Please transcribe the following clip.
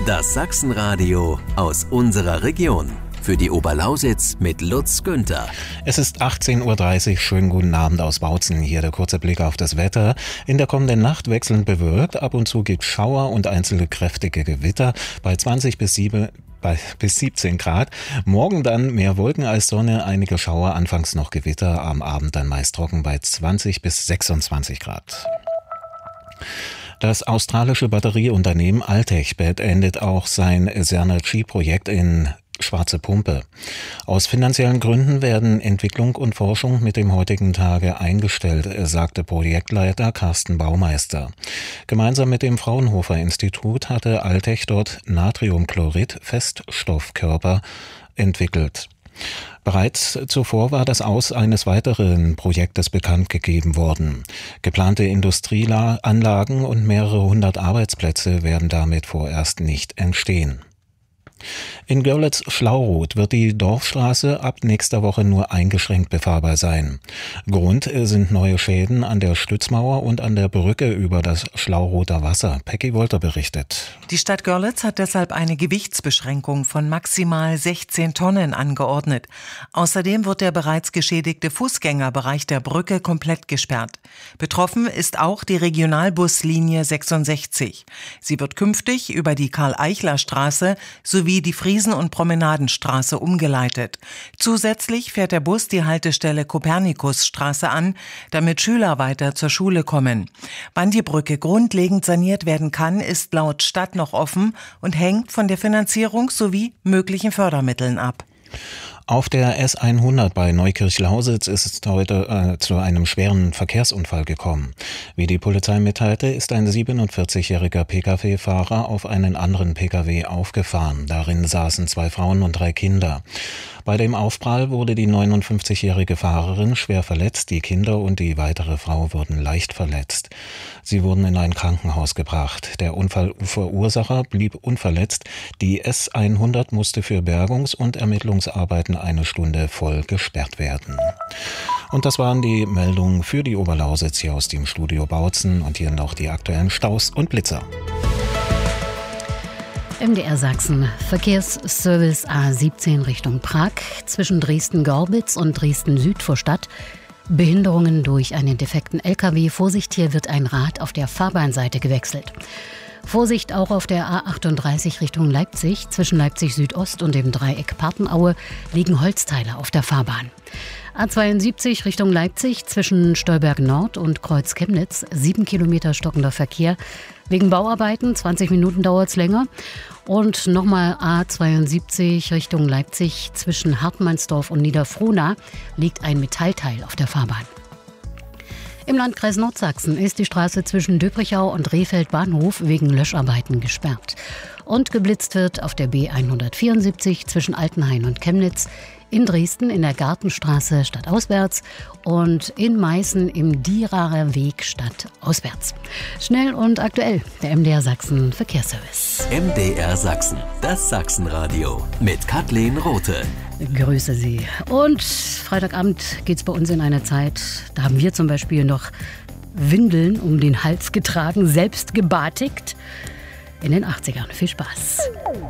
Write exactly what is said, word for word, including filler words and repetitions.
Das Sachsenradio aus unserer Region. Für die Oberlausitz mit Lutz Günther. Es ist achtzehn Uhr dreißig. Schönen guten Abend aus Bautzen. Hier der kurze Blick auf das Wetter. In der kommenden Nacht wechselnd bewölkt. Ab und zu gibt Schauer und einzelne kräftige Gewitter bei zwanzig bis siebzehn Grad. Morgen dann mehr Wolken als Sonne, einige Schauer, anfangs noch Gewitter, am Abend dann meist trocken bei zwanzig bis sechsundzwanzig Grad. Das australische Batterieunternehmen Altech beendet auch sein Synergy-Projekt in Schwarze Pumpe. Aus finanziellen Gründen werden Entwicklung und Forschung mit dem heutigen Tage eingestellt, sagte Projektleiter Carsten Baumeister. Gemeinsam mit dem Fraunhofer Institut hatte Altech dort Natriumchlorid-Feststoffkörper entwickelt. Bereits zuvor war das Aus eines weiteren Projektes bekannt gegeben worden. Geplante Industrieanlagen und mehrere hundert Arbeitsplätze werden damit vorerst nicht entstehen. In Görlitz-Schlauroth wird die Dorfstraße ab nächster Woche nur eingeschränkt befahrbar sein. Grund sind neue Schäden an der Stützmauer und an der Brücke über das Schlauroter Wasser. Peggy Wolter berichtet. Die Stadt Görlitz hat deshalb eine Gewichtsbeschränkung von maximal sechzehn Tonnen angeordnet. Außerdem wird der bereits geschädigte Fußgängerbereich der Brücke komplett gesperrt. Betroffen ist auch die Regionalbuslinie sechsundsechzig. Sie wird künftig über die Karl-Eichler-Straße sowie die Friesen- und Promenadenstraße umgeleitet. Zusätzlich fährt der Bus die Haltestelle Kopernikusstraße an, damit Schüler weiter zur Schule kommen. Wann die Brücke grundlegend saniert werden kann, ist laut Stadt noch offen und hängt von der Finanzierung sowie möglichen Fördermitteln ab. Auf der S hundert bei Neukirch-Lausitz ist es heute äh, zu einem schweren Verkehrsunfall gekommen. Wie die Polizei mitteilte, ist ein siebenundvierzigjähriger Pkw-Fahrer auf einen anderen Pkw aufgefahren. Darin saßen zwei Frauen und drei Kinder. Bei dem Aufprall wurde die neunundfünfzigjährige Fahrerin schwer verletzt, die Kinder und die weitere Frau wurden leicht verletzt. Sie wurden in ein Krankenhaus gebracht. Der Unfallverursacher blieb unverletzt. Die S hundert musste für Bergungs- und Ermittlungsarbeiten eine Stunde voll gesperrt werden. Und das waren die Meldungen für die Oberlausitz hier aus dem Studio Bautzen und hier noch die aktuellen Staus und Blitzer. M D R Sachsen, Verkehrsservice A siebzehn Richtung Prag, zwischen Dresden-Gorbitz und Dresden-Süd vor Stadt. Behinderungen durch einen defekten L K W. Vorsicht, hier wird ein Rad auf der Fahrbahnseite gewechselt. Vorsicht auch auf der A achtunddreißig Richtung Leipzig. Zwischen Leipzig Südost und dem Dreieck Partenaue liegen Holzteile auf der Fahrbahn. A zweiundsiebzig Richtung Leipzig zwischen Stolberg Nord und Kreuz Chemnitz. Sieben Kilometer stockender Verkehr. Wegen Bauarbeiten, zwanzig Minuten dauert es länger. Und nochmal A zweiundsiebzig Richtung Leipzig zwischen Hartmannsdorf und Niederfrohna liegt ein Metallteil auf der Fahrbahn. Im Landkreis Nordsachsen ist die Straße zwischen Döbrichau und Rehfeld Bahnhof wegen Löscharbeiten gesperrt. Und geblitzt wird auf der B hundertvierundsiebzig zwischen Altenhain und Chemnitz, in Dresden in der Gartenstraße stadtauswärts und in Meißen im Dierarer Weg stadtauswärts. Schnell und aktuell, der M D R Sachsen Verkehrsservice. M D R Sachsen, das Sachsenradio mit Kathleen Rothe. Grüße Sie. Und Freitagabend geht es bei uns in eine Zeit, da haben wir zum Beispiel noch Windeln um den Hals getragen, selbst gebatigt. In den achtzigern. Viel Spaß.